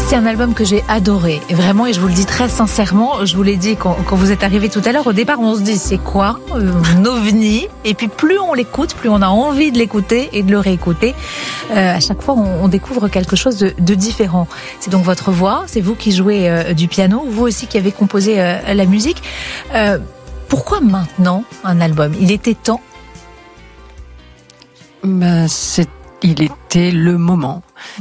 C'est un album que j'ai adoré, vraiment, et je vous le dis très sincèrement, je vous l'ai dit quand vous êtes arrivé tout à l'heure, au départ on se dit c'est quoi un ovni, et puis plus on l'écoute, plus on a envie de l'écouter et de le réécouter. À chaque fois on découvre quelque chose de différent. C'est donc votre voix, c'est vous qui jouez du piano, vous aussi qui avez composé la musique. Pourquoi maintenant un album? Il était temps? Il était le moment.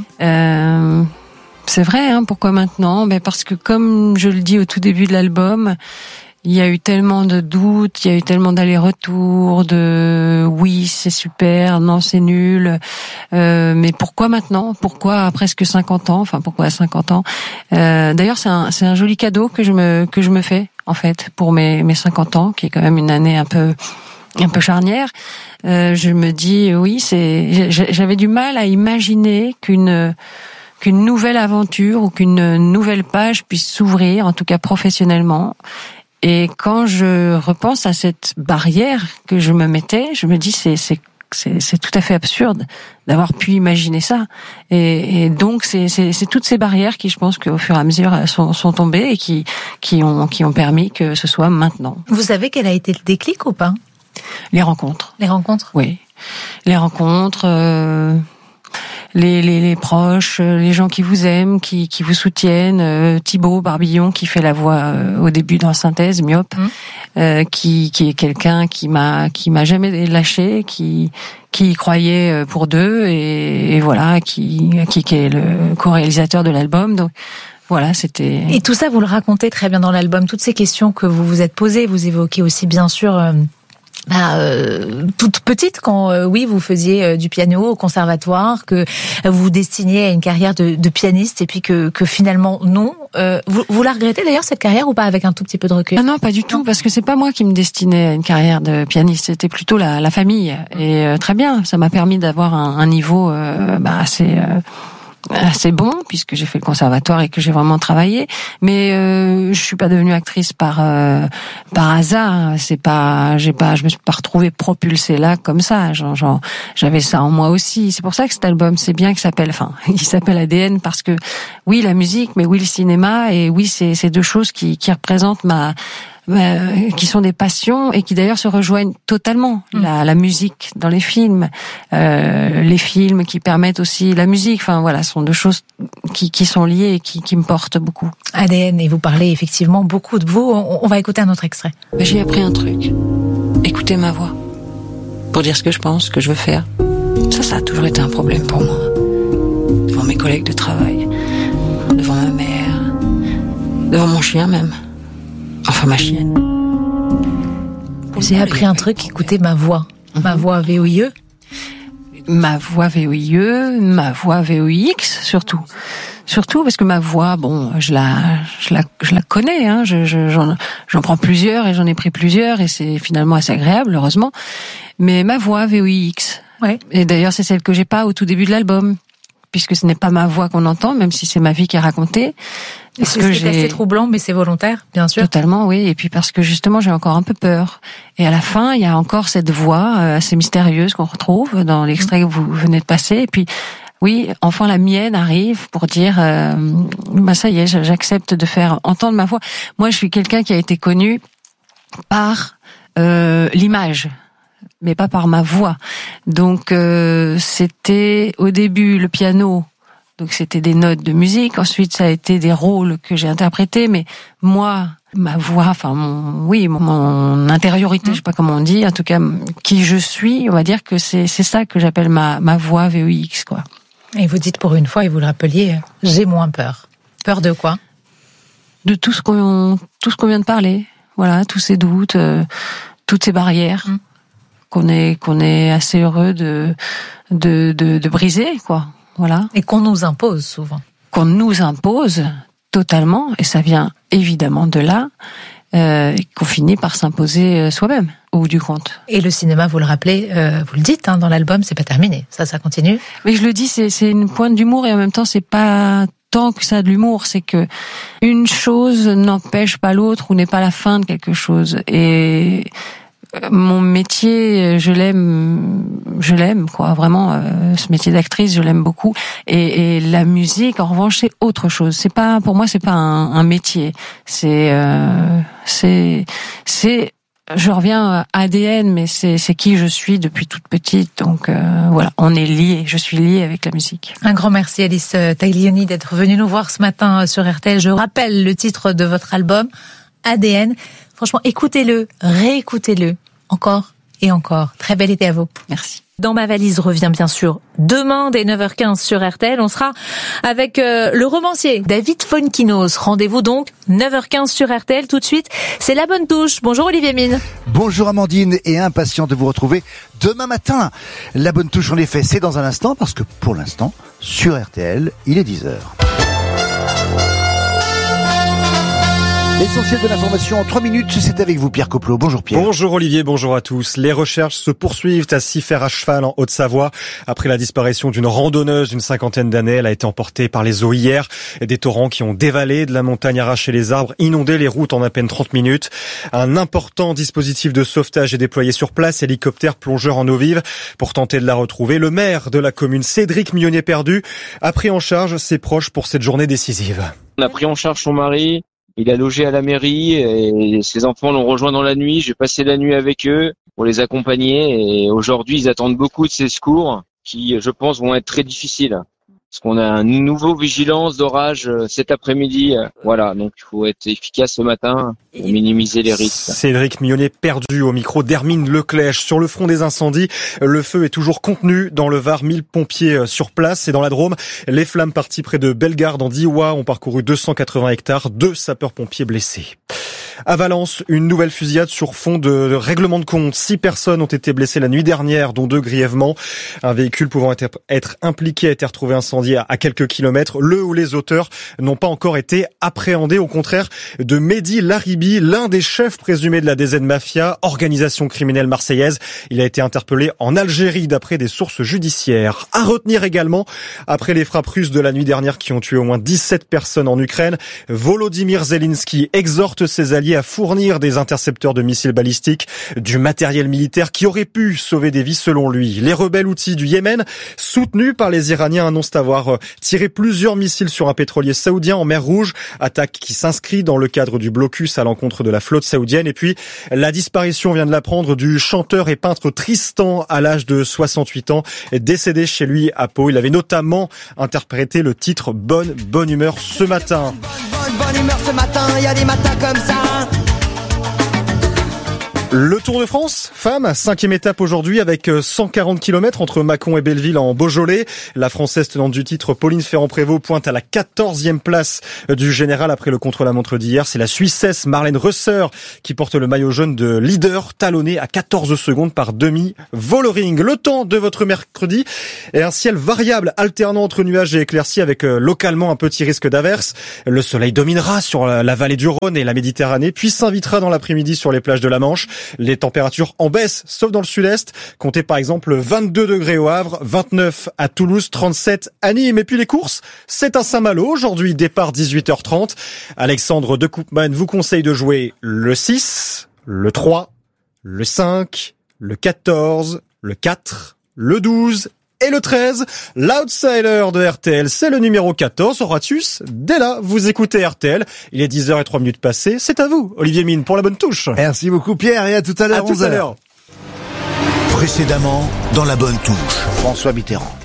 C'est vrai, pourquoi maintenant? Parce que comme je le dis au tout début de l'album, il y a eu tellement de doutes, il y a eu tellement d'allers-retours, de oui, c'est super, non, c'est nul. Mais pourquoi maintenant? Pourquoi à presque 50 ans? Enfin, pourquoi à 50 ans? D'ailleurs, c'est un joli cadeau que je me fais, en fait, pour mes 50 ans, qui est quand même une année un peu charnière. Je me dis, oui, j'avais du mal à imaginer qu'une nouvelle aventure ou qu'une nouvelle page puisse s'ouvrir, en tout cas professionnellement. Et quand je repense à cette barrière que je me mettais, je me dis c'est tout à fait absurde d'avoir pu imaginer ça. Et donc c'est toutes ces barrières qui, je pense, qu'au fur et à mesure sont tombées et qui ont permis que ce soit maintenant. Vous savez quel a été le déclic ou pas? Les rencontres. Les rencontres? Oui. Les rencontres, les proches, les gens qui vous aiment, qui vous soutiennent, Thibaut Barbillon qui fait la voix au début dans Synthèse, myope, qui est quelqu'un qui m'a jamais lâché, qui y croyait pour deux et voilà, qui est le co-réalisateur de l'album. Donc voilà, c'était... Et tout ça, vous le racontez très bien dans l'album, toutes ces questions que vous vous êtes posées, vous évoquez aussi bien sûr... toute petite, quand vous faisiez du piano au conservatoire, que vous vous destiniez à une carrière de pianiste, et puis que finalement non. Vous la regrettez d'ailleurs, cette carrière, ou pas, avec un tout petit peu de recul? Non, pas du tout, parce que c'est pas moi qui me destinais à une carrière de pianiste, c'était plutôt la famille. Et très bien, ça m'a permis d'avoir un niveau assez bon, puisque j'ai fait le conservatoire et que j'ai vraiment travaillé, mais je suis pas devenue actrice par hasard. Je me suis pas retrouvée propulsée là comme ça. J'avais ça en moi aussi. C'est pour ça que cet album, c'est bien il s'appelle ADN, parce que oui, la musique, mais oui, le cinéma, et oui, c'est deux choses qui représentent qui sont des passions et qui d'ailleurs se rejoignent totalement. La musique dans les films qui permettent aussi la musique. Enfin voilà, sont deux choses qui sont liées et qui me portent beaucoup. ADN, et vous parlez effectivement beaucoup de vous. On va écouter un autre extrait. J'ai appris un truc. Écouter ma voix pour dire ce que je pense, ce que je veux faire. Ça a toujours été un problème pour moi. Devant mes collègues de travail, devant ma mère, devant mon chien même. Enfin, ma chienne. J'ai appris un truc, écoutez ma voix. Ma voix VOIE. Ma voix VOIE, ma voix VOIX, surtout. Surtout parce que ma voix, je la connais, j'en prends plusieurs et j'en ai pris plusieurs et c'est finalement assez agréable, heureusement. Mais ma voix VOIX. Ouais. Et d'ailleurs, c'est celle que j'ai pas au tout début de l'album, puisque ce n'est pas ma voix qu'on entend, même si c'est ma vie qui est racontée. C'est assez troublant, mais c'est volontaire, bien sûr. Totalement, oui. Et puis parce que justement, j'ai encore un peu peur. Et à la fin, il y a encore cette voix assez mystérieuse qu'on retrouve dans l'extrait que vous venez de passer. Et puis, oui, enfin la mienne arrive pour dire, ça y est, j'accepte de faire entendre ma voix. Moi, je suis quelqu'un qui a été connu par l'image, mais pas par ma voix. Donc, c'était au début le piano. Donc c'était des notes de musique, ensuite ça a été des rôles que j'ai interprétés, mais moi, ma voix, mon intériorité, je sais pas comment on dit, en tout cas, qui je suis, on va dire que c'est ça que j'appelle ma voix VOIX, quoi. Et vous dites pour une fois, et vous le rappeliez, j'ai moins peur. Peur de quoi? De tout ce qu'on vient de parler. Voilà, tous ces doutes, toutes ces barrières qu'on est assez heureux de briser, quoi. Voilà. Et qu'on nous impose souvent. Qu'on nous impose totalement, et ça vient évidemment de là, qu'on finit par s'imposer soi-même, au bout du compte. Et le cinéma, vous le rappelez, vous le dites dans l'album, c'est pas terminé, ça continue. Mais je le dis, c'est une pointe d'humour, et en même temps, c'est pas tant que ça de l'humour, c'est que une chose n'empêche pas l'autre, ou n'est pas la fin de quelque chose. Et mon métier, je l'aime, quoi. Vraiment, ce métier d'actrice, je l'aime beaucoup. Et la musique, en revanche, c'est autre chose. C'est pas, pour moi, c'est pas un métier. Je reviens à ADN, mais c'est qui je suis depuis toute petite. Donc voilà, on est liés. Je suis liée avec la musique. Un grand merci Alice Taglioni d'être venue nous voir ce matin sur RTL. Je rappelle le titre de votre album, ADN. Franchement, écoutez-le, réécoutez-le, encore et encore. Très bel été à vous. Merci. Dans ma valise revient bien sûr demain dès 9h15 sur RTL. On sera avec le romancier David Fonkinos. Rendez-vous donc 9h15 sur RTL. Tout de suite, c'est La Bonne Touche. Bonjour Olivier Mine. Bonjour Amandine, et impatient de vous retrouver demain matin. La Bonne Touche, en effet, c'est dans un instant, parce que pour l'instant, sur RTL, il est 10h. L'essentiel de l'information en 3 minutes, c'est avec vous Pierre Coplot. Bonjour Pierre. Bonjour Olivier, bonjour à tous. Les recherches se poursuivent à Siffert à cheval en Haute-Savoie. Après la disparition d'une randonneuse d'une 50aine d'années, elle a été emportée par les eaux hier. Des torrents qui ont dévalé de la montagne, arraché les arbres, inondé les routes en à peine 30 minutes. Un important dispositif de sauvetage est déployé sur place, hélicoptère, plongeur en eau vive, pour tenter de la retrouver. Le maire de la commune, Cédric Millonnier-Perdu, a pris en charge ses proches pour cette journée décisive. On a pris en charge son mari. Il a logé à la mairie et ses enfants l'ont rejoint dans la nuit. J'ai passé la nuit avec eux pour les accompagner et aujourd'hui, ils attendent beaucoup de ces secours qui, je pense, vont être très difficiles. Parce qu'on a un nouveau vigilance d'orage cet après-midi. Voilà, donc il faut être efficace ce matin pour minimiser les risques. Cédric Millonnier-Perdu au micro d'Hermine Leclèche. Sur le front des incendies, le feu est toujours contenu dans le Var. 1000 pompiers sur place. Et dans la Drôme, les flammes parties près de Bellegarde en Diois ont parcouru 280 hectares. 2 sapeurs-pompiers blessés. À Valence, une nouvelle fusillade sur fond de règlement de compte. 6 personnes ont été blessées la nuit dernière, dont 2 grièvement. Un véhicule pouvant être impliqué a été retrouvé incendié à quelques kilomètres. Le ou les auteurs n'ont pas encore été appréhendés. Au contraire de Mehdi Laribi, l'un des chefs présumés de la DZ Mafia, organisation criminelle marseillaise. Il a été interpellé en Algérie d'après des sources judiciaires. À retenir également, après les frappes russes de la nuit dernière qui ont tué au moins 17 personnes en Ukraine, Volodymyr Zelensky exhorte ses alliés à fournir des intercepteurs de missiles balistiques, du matériel militaire qui aurait pu sauver des vies selon lui. Les rebelles houthis du Yémen, soutenus par les Iraniens, annoncent avoir tiré plusieurs missiles sur un pétrolier saoudien en mer Rouge, attaque qui s'inscrit dans le cadre du blocus à l'encontre de la flotte saoudienne. Et puis, la disparition, on vient de l'apprendre, du chanteur et peintre Tristan à l'âge de 68 ans, décédé chez lui à Pau. Il avait notamment interprété le titre Bonne humeur ce matin. Bonne humeur ce matin, il y a des matins comme ça. Le Tour de France, femmes, 5e étape aujourd'hui avec 140 km entre Mâcon et Belleville en Beaujolais. La Française tenante du titre, Pauline Ferrand-Prévot, pointe à la 14e place du général après le contre-la-montre d'hier. C'est la Suissesse Marlène Reusser qui porte le maillot jaune de leader, talonnée à 14 secondes par Demi Vollering. Le temps de votre mercredi est un ciel variable alternant entre nuages et éclaircies avec localement un petit risque d'averse. Le soleil dominera sur la vallée du Rhône et la Méditerranée, puis s'invitera dans l'après-midi sur les plages de la Manche. Les températures en baisse, sauf dans le sud-est. Comptez par exemple 22 degrés au Havre, 29 à Toulouse, 37 à Nîmes. Et puis les courses, c'est à Saint-Malo. Aujourd'hui, départ 18h30. Alexandre de Koopman vous conseille de jouer le 6, le 3, le 5, le 14, le 4, le 12 et le 13, l'outsider de RTL, c'est le numéro 14, Horatius. Dès là, vous écoutez RTL. Il est 10h03 passées. C'est à vous, Olivier Mine, pour la bonne touche. Merci beaucoup Pierre, et à tout à l'heure, 11h. Précédemment, dans la bonne touche. François Mitterrand.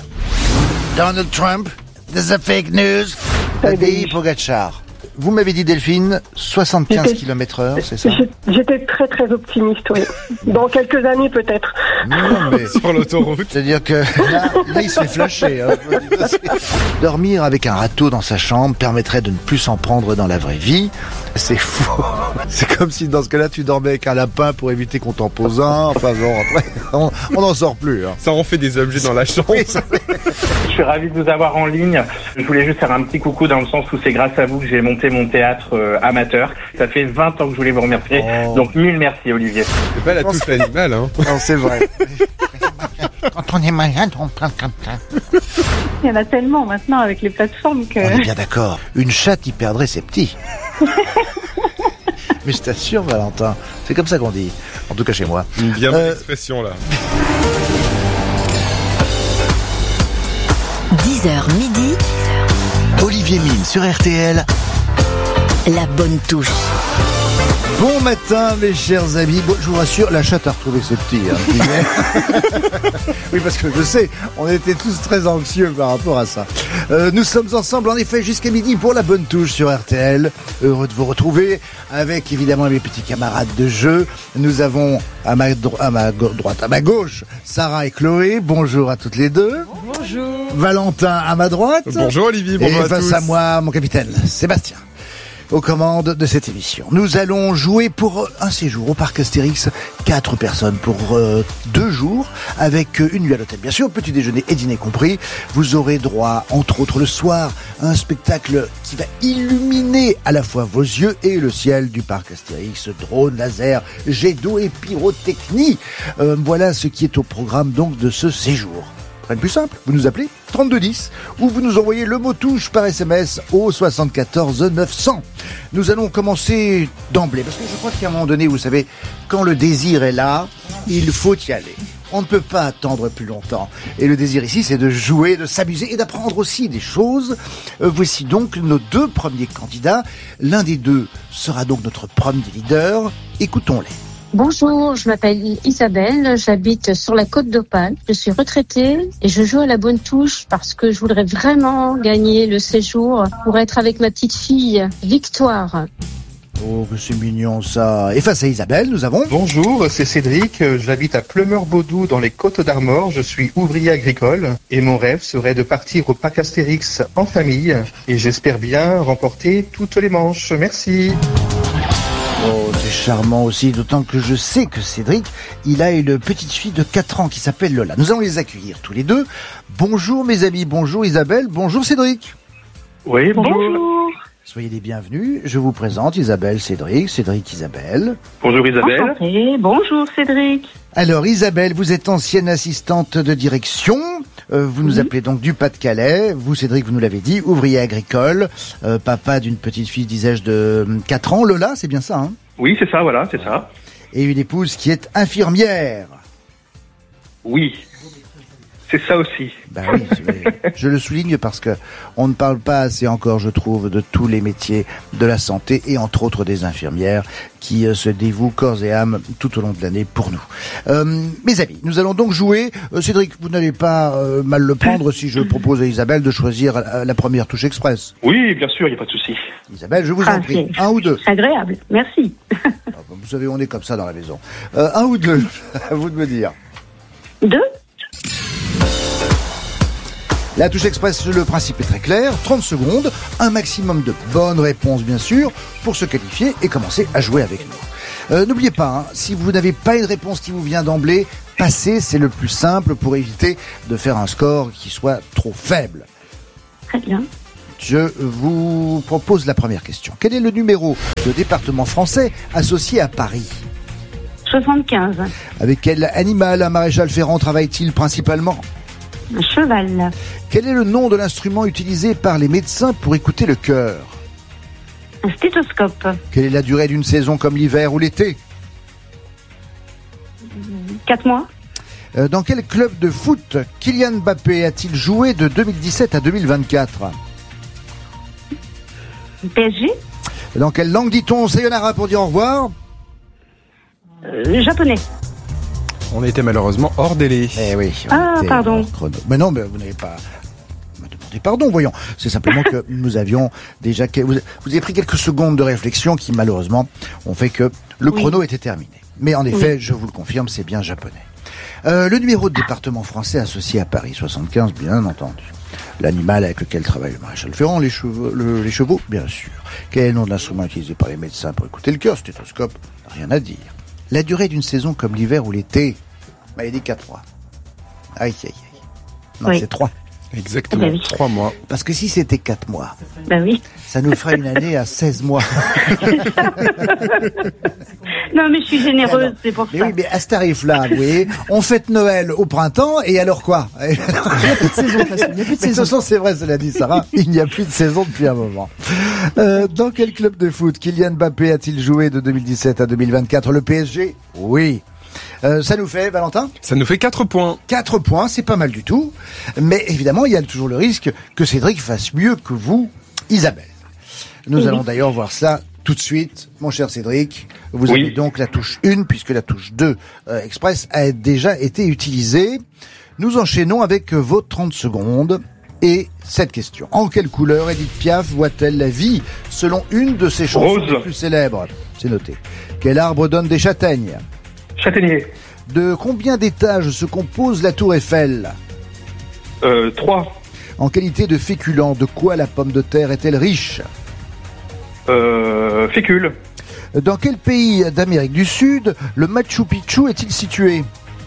Donald Trump, there's a fake news. Tadej Pogacar. Vous m'avez dit, Delphine, 75 km/h, c'est ça? J'étais très très optimiste, oui. Dans quelques années peut-être. Non, mais sur l'autoroute. C'est-à-dire que là il se fait flasher. Hein. Dormir avec un râteau dans sa chambre permettrait de ne plus s'en prendre dans la vraie vie. C'est faux. C'est comme si dans ce cas-là tu dormais avec un lapin pour éviter qu'on t'en pose un. Enfin bon, après, on n'en sort plus. Hein. Ça en fait des objets dans la chambre. Oui, Je suis ravi de vous avoir en ligne. Je voulais juste faire un petit coucou dans le sens où c'est grâce à vous que j'ai monté mon théâtre amateur. Ça fait 20 ans que je voulais vous remercier. Donc mille merci Olivier. C'est pas la touche animale, hein. Non, c'est vrai. Quand on est malade, on parle comme ça. Il y en a tellement maintenant avec les plateformes que... On est bien d'accord. Une chatte y perdrait ses petits. Mais je t'assure, Valentin, c'est comme ça qu'on dit. En tout cas chez moi. Une bien bonne expression, là. 10h midi. Olivier Mine sur RTL. La bonne touche. Bon matin, mes chers amis. Bon, je vous rassure, la chatte a retrouvé ses petits. Oui, parce que je sais, on était tous très anxieux par rapport à ça. Nous sommes ensemble, en effet, jusqu'à midi pour la bonne touche sur RTL. Heureux de vous retrouver avec, évidemment, mes petits camarades de jeu. Nous avons à ma gauche, Sarah et Chloé. Bonjour à toutes les deux. Bonjour. Valentin à ma droite. Bonjour Olivier, bonjour et à tous. face à moi, mon capitaine, Sébastien. Aux commandes de cette émission. Nous allons jouer pour un séjour au parc Astérix, 4 personnes pour 2 jours, avec une nuit à l'hôtel. Bien sûr, petit déjeuner et dîner compris. Vous aurez droit, entre autres le soir, à un spectacle qui va illuminer à la fois vos yeux et le ciel du parc Astérix. Drone, laser, jet d'eau et pyrotechnie. Voilà ce qui est au programme donc de ce séjour. Rien de plus simple, vous nous appelez 3210 ou vous nous envoyez le mot touche par SMS au 74 900. Nous allons commencer d'emblée parce que je crois qu'à un moment donné, vous savez, quand le désir est là, il faut y aller. On ne peut pas attendre plus longtemps. Et le désir ici, c'est de jouer, de s'amuser et d'apprendre aussi des choses. Voici donc nos 2 premiers candidats. L'un des 2 sera donc notre premier leader. Écoutons-les. Bonjour, je m'appelle Isabelle, j'habite sur la Côte d'Opale. Je suis retraitée et je joue à la bonne touche parce que je voudrais vraiment gagner le séjour pour être avec ma petite fille Victoire. Oh, que c'est mignon ça. Et face à Isabelle, nous avons... Bonjour, c'est Cédric, j'habite à Pleumeur-Baudou dans les Côtes d'Armor, je suis ouvrier agricole et mon rêve serait de partir au parc Astérix en famille et j'espère bien remporter toutes les manches. Merci. Oh, c'est charmant aussi, d'autant que je sais que Cédric, il a une petite fille de 4 ans qui s'appelle Lola. Nous allons les accueillir tous les deux. Bonjour mes amis, bonjour Isabelle, bonjour Cédric. Oui, bonjour. Soyez les bienvenus. Je vous présente Isabelle, Cédric, Cédric, Isabelle. Bonjour Isabelle. Enchanté. Bonjour Cédric. Alors Isabelle, vous êtes ancienne assistante de direction. Vous nous appelez donc du Pas-de-Calais. Vous, Cédric, vous nous l'avez dit, ouvrier agricole, papa d'une petite fille, disais-je, de 4 ans. Lola, c'est bien ça, hein? Oui, c'est ça, voilà, c'est ça. Et une épouse qui est infirmière. Oui, c'est ça aussi. Ben oui, je le souligne parce que on ne parle pas assez encore, je trouve, de tous les métiers de la santé et entre autres des infirmières qui se dévouent corps et âme tout au long de l'année pour nous. Mes amis, nous allons donc jouer. Cédric, vous n'allez pas mal le prendre si je propose à Isabelle de choisir la première touche express. Oui, bien sûr, il n'y a pas de souci. Isabelle, je vous en prie. 1 ou 2? Agréable, merci. Vous savez, on est comme ça dans la maison. 1 ou 2? À vous de me dire. 2. La touche express, le principe est très clair. 30 secondes, un maximum de bonnes réponses, bien sûr, pour se qualifier et commencer à jouer avec nous. N'oubliez pas, hein, si vous n'avez pas une réponse qui vous vient d'emblée, passez, c'est le plus simple pour éviter de faire un score qui soit trop faible. Très bien. Je vous propose la première question. Quel est le numéro de département français associé à Paris ? 75. Avec quel animal un maréchal Ferrand travaille-t-il principalement ? Un cheval. Quel est le nom de l'instrument utilisé par les médecins pour écouter le cœur ? Un stéthoscope. Quelle est la durée d'une saison comme l'hiver ou l'été ? 4 mois. Dans quel club de foot Kylian Mbappé a-t-il joué de 2017 à 2024 ? PSG. Dans quelle langue dit-on sayonara pour dire au revoir ? Japonais. On était malheureusement hors délai. Eh oui. Pardon. Mais non, mais vous n'avez pas me demandé pardon, voyons. C'est simplement que nous avions déjà... Vous avez pris quelques secondes de réflexion qui, malheureusement, ont fait que le chrono était terminé. Mais en effet, je vous le confirme, c'est bien japonais. Le numéro de département français associé à Paris, 75, bien entendu. L'animal avec lequel travaille le maréchal Ferrand, les chevaux, bien sûr. Quel est le nom de l'instrument utilisé par les médecins pour écouter le cœur ? Stéthoscope, rien à dire. La durée d'une saison comme l'hiver ou l'été, il dit 4 mois. Aïe, aïe, aïe. Non, c'est 3. Exactement, Ah bah oui. 3 mois. Parce que si c'était 4 mois, Ben oui. ça nous ferait une année à 16 mois. Non, mais je suis généreuse, Alors, c'est pour mais ça. oui, mais à ce tarif-là, vous voyez, on fête Noël au printemps, et alors quoi? Il n'y a plus de saison, de toute façon. Il n'y a plus de Mais de toute saison. façon, c'est vrai, cela dit Sarah, il n'y a plus de saison depuis un moment. Dans quel club de foot Kylian Mbappé a-t-il joué de 2017 à 2024? Le PSG? Oui. Ça nous fait, Valentin? Ça nous fait 4 points. 4 points, c'est pas mal du tout. Mais évidemment, il y a toujours le risque que Cédric fasse mieux que vous, Isabelle. Nous allons d'ailleurs voir ça tout de suite. Mon cher Cédric, vous avez donc la touche 1, puisque la touche 2 express a déjà été utilisée. Nous enchaînons avec vos 30 secondes. Et cette question. En quelle couleur Édith Piaf voit-elle la vie selon une de ses chansons les plus célèbres? C'est noté. Quel arbre donne des châtaignes? Châtaignier. De combien d'étages se compose la tour Eiffel? 3. En qualité de féculent, de quoi la pomme de terre est-elle riche? Fécule. Dans quel pays d'Amérique du Sud le Machu Picchu est-il situé?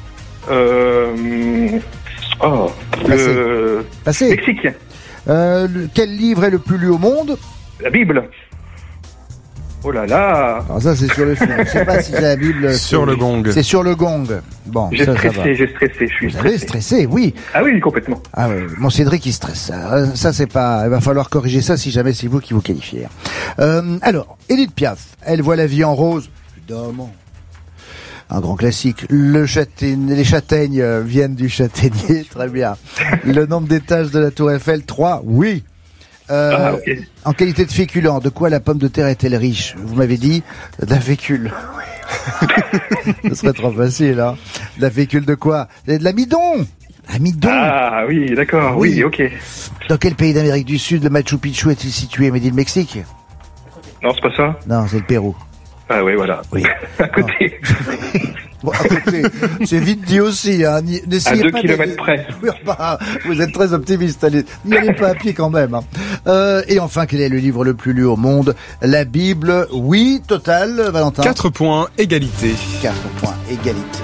Passé. Mexique. Quel livre est le plus lu au monde? La Bible. Oh là là. Alors ça, c'est sur le film. Je sais pas si c'est la Bible. Sur le gong. C'est sur le gong. Bon, J'ai ça va. stressé, je suis Vous avez stressé, oui. Ah oui, complètement. Ah oui, mon Cédric, il stresse. Ça, c'est pas... Il va falloir corriger ça si jamais c'est vous qui vous qualifiez. Alors, Édith Piaf, elle voit la vie en rose. Évidemment. Un grand classique. Les châtaignes viennent du châtaignier. Très bien. Le nombre d'étages de la tour Eiffel, 3. Oui. Ok. En qualité de féculent, de quoi la pomme de terre est-elle riche? Vous m'avez dit de la fécule. Ce serait trop facile, hein. De la fécule de quoi? De l'amidon. Amidon. Ah oui, d'accord. Oui, ok. Dans quel pays d'Amérique du Sud le Machu Picchu est-il situé? Mais dit le Mexique? Non, c'est pas ça. Non, c'est le Pérou. Ah oui, voilà. Oui. À côté. Bon, à côté, c'est vite dit aussi. Hein. À 2 kilomètres près. Oui, bah, vous êtes très optimiste. N'y allez pas à pied quand même. Hein. Et enfin, quel est le livre le plus lu au monde? La Bible. Oui, total, Valentin. 4 points, égalité. 4 points, égalité.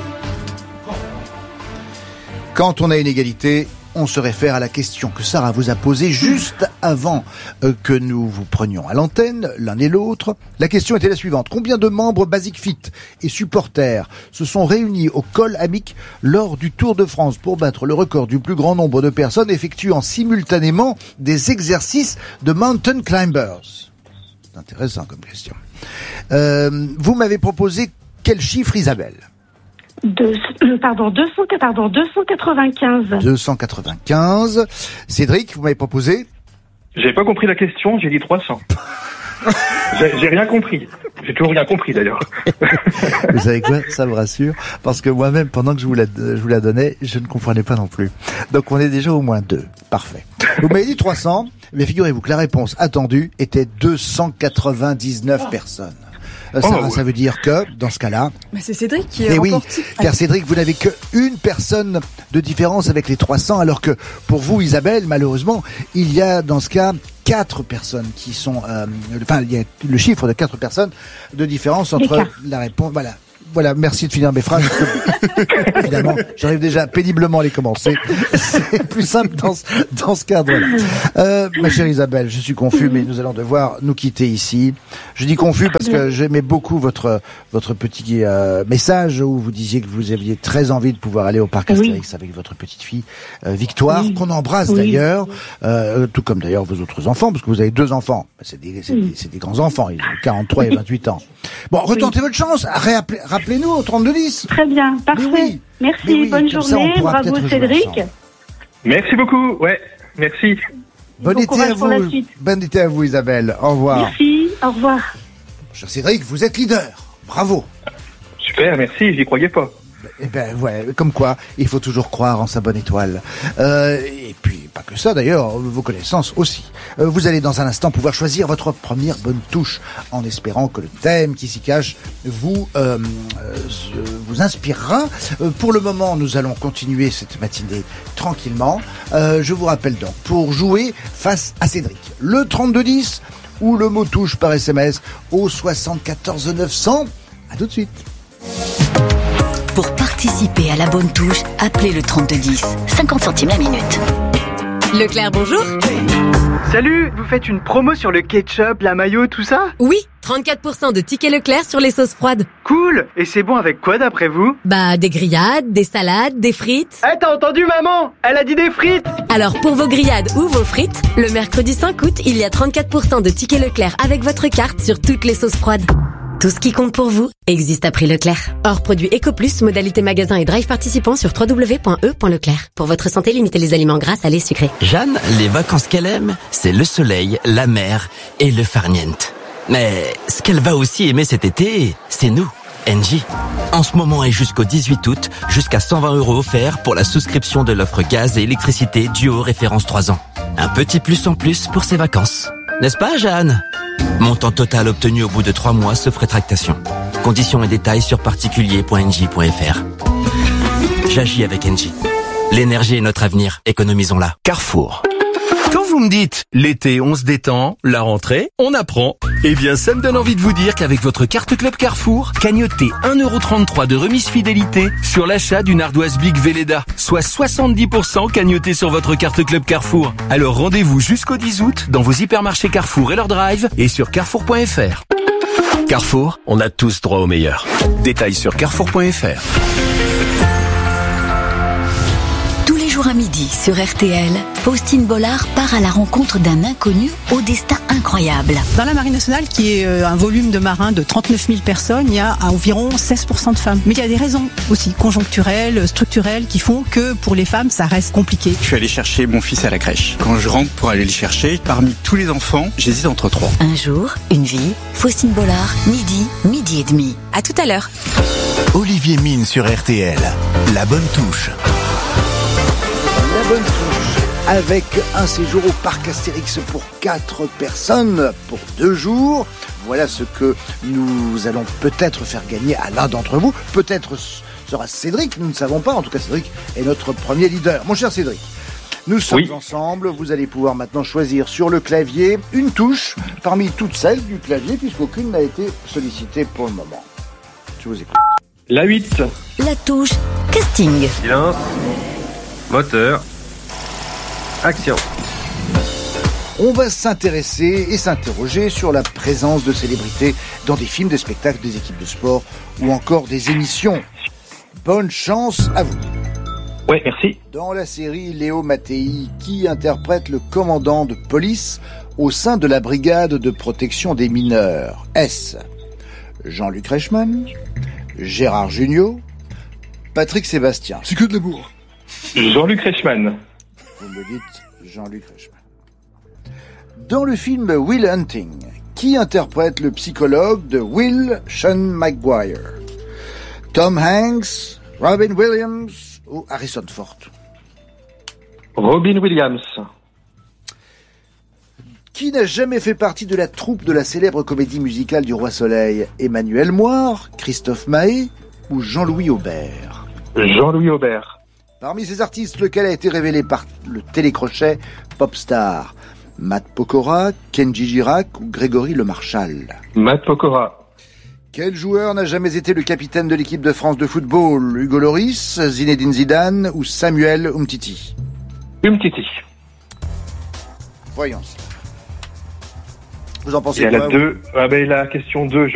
Quand on a une égalité, on se réfère à la question que Sarah vous a posée juste avant que nous vous prenions à l'antenne, l'un et l'autre. La question était la suivante. Combien de membres Basic Fit et supporters se sont réunis au col Amic lors du Tour de France pour battre le record du plus grand nombre de personnes effectuant simultanément des exercices de mountain climbers? C'est intéressant comme question. Vous m'avez proposé quel chiffre, Isabelle? 295. 295. Cédric, vous m'avez proposé? J'ai pas compris la question, j'ai dit 300. J'ai rien compris. J'ai toujours rien compris d'ailleurs. Vous savez quoi? Ça me rassure. Parce que moi-même, pendant que je vous la donnais, je ne comprenais pas non plus. Donc on est déjà au moins 2. Parfait. Vous m'avez dit 300, mais figurez-vous que la réponse attendue était 299 personnes. Sarah, ça veut dire que, dans ce cas-là... Bah c'est Cédric qui est remporte. Oui, car Cédric, vous n'avez que une personne de différence avec les 300, alors que pour vous, Isabelle, malheureusement, il y a dans ce cas 4 personnes qui sont... il y a le chiffre de 4 personnes de différence entre la réponse... Voilà, merci de finir mes phrases. Évidemment, j'arrive déjà péniblement à les commencer. C'est plus simple dans ce cadre-là. Ma chère Isabelle, je suis confus, mais nous allons devoir nous quitter ici. Je dis confus parce que j'aimais beaucoup votre petit message où vous disiez que vous aviez très envie de pouvoir aller au parc Astérix avec votre petite fille Victoire, qu'on embrasse d'ailleurs, tout comme d'ailleurs vos autres enfants, parce que vous avez 2 enfants. C'est des grands enfants, ils ont 43 et 28 ans. Bon, retentez votre chance, rappelez-nous au 3210. Très bien, parfait. Merci, bonne journée, bravo Cédric. Merci beaucoup, merci. Bon été à vous. Bon été à vous, Isabelle. Au revoir. Merci, au revoir. Cher Cédric, vous êtes leader. Bravo. Super, merci, j'y croyais pas. Eh ben ouais, comme quoi, il faut toujours croire en sa bonne étoile. Et puis, pas que ça d'ailleurs, vos connaissances aussi. Vous allez dans un instant pouvoir choisir votre première bonne touche, en espérant que le thème qui s'y cache vous inspirera. Pour le moment, nous allons continuer cette matinée tranquillement. Je vous rappelle donc, pour jouer face à Cédric, le 3210 ou le mot touche par SMS au 74 900. À tout de suite. Pour participer à la bonne touche, appelez le 3210. 50 centimes la minute. Leclerc, bonjour. Salut, vous faites une promo sur le ketchup, la mayo, tout ça ? Oui, 34% de tickets Leclerc sur les sauces froides. Cool. Et c'est bon avec quoi d'après vous ? Bah, des grillades, des salades, des frites. Eh, t'as entendu maman ? Elle a dit des frites ! Alors pour vos grillades ou vos frites, le mercredi 5 août, il y a 34% de tickets Leclerc avec votre carte sur toutes les sauces froides. Tout ce qui compte pour vous existe à prix Leclerc. Hors produit EcoPlus, modalité magasin et drive participant sur www.e.leclerc. Pour votre santé, limitez les aliments gras, salés, sucrés. Jeanne, les vacances qu'elle aime, c'est le soleil, la mer et le farniente. Mais ce qu'elle va aussi aimer cet été, c'est nous, Engie. En ce moment et jusqu'au 18 août, jusqu'à 120 € offerts pour la souscription de l'offre gaz et électricité duo référence 3 ans. Un petit plus en plus pour ses vacances. N'est-ce pas, Jeanne ? Montant total obtenu au bout de 3 mois sauf rétractation. Conditions et détails sur particulier.engie.fr. J'agis avec Engie. L'énergie est notre avenir, économisons-la. Carrefour. Quand vous me dites l'été on se détend, la rentrée on apprend, eh bien ça me donne envie de vous dire qu'avec votre carte Club Carrefour, cagnotez 1,33 € de remise fidélité sur l'achat d'une ardoise Big Velleda, soit 70% cagnoté sur votre carte Club Carrefour. Alors rendez-vous jusqu'au 10 août dans vos hypermarchés Carrefour et leur drive et sur carrefour.fr. Carrefour, on a tous droit au meilleur. Détails sur carrefour.fr. À midi sur RTL, Faustine Bollard part à la rencontre d'un inconnu au destin incroyable. Dans la Marine nationale, qui est un volume de marins de 39 000 personnes, il y a environ 16% de femmes. Mais il y a des raisons aussi conjoncturelles, structurelles, qui font que pour les femmes, ça reste compliqué. Je suis allé chercher mon fils à la crèche. Quand je rentre pour aller le chercher, parmi tous les enfants, j'hésite entre 3. Un jour, une vie, Faustine Bollard, midi et demi. À tout à l'heure. Olivier Mine sur RTL. La bonne touche. La bonne touche, avec un séjour au parc Astérix pour 4 personnes, pour 2 jours. Voilà ce que nous allons peut-être faire gagner à l'un d'entre vous. Peut-être sera Cédric, nous ne savons pas. En tout cas, Cédric est notre premier leader. Mon cher Cédric, nous sommes ensemble. Vous allez pouvoir maintenant choisir sur le clavier une touche parmi toutes celles du clavier, puisqu'aucune n'a été sollicitée pour le moment. Je vous écoute. La 8. La touche casting. Silence. Moteur. Action. On va s'intéresser et s'interroger sur la présence de célébrités dans des films, des spectacles, des équipes de sport ou encore des émissions. Bonne chance à vous. Ouais, merci. Dans la série Léo Mattei, qui interprète le commandant de police au sein de la brigade de protection des mineurs? Est-ce Jean-Luc Reichmann, Gérard Jugnot, Patrick Sébastien? C'est que de l'amour. Jean-Luc Reichmann. Vous me dites Jean-Luc Reichmann. Dans le film Will Hunting, qui interprète le psychologue de Will, Sean Maguire? Tom Hanks, Robin Williams ou Harrison Ford? Robin Williams. Qui n'a jamais fait partie de la troupe de la célèbre comédie musicale du Roi Soleil? Emmanuel Moir, Christophe Mahé ou Jean-Louis Aubert? Jean-Louis Aubert. Parmi ces artistes, lequel a été révélé par le télécrochet Popstar? Matt Pokora, Kenji Girac ou Grégory Lemarchal? Matt Pokora. Quel joueur n'a jamais été le capitaine de l'équipe de France de football? Hugo Lloris, Zinedine Zidane ou Samuel Umtiti? Umtiti. Voyons. Vous en pensez quoi? La question 2,